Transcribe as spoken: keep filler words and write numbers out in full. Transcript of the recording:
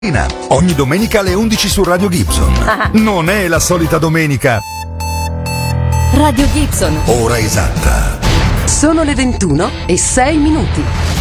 Ogni domenica alle undici su Radio Gibson. Non è la solita domenica. Radio Gibson. Ora esatta. Sono le ventuno e sei minuti.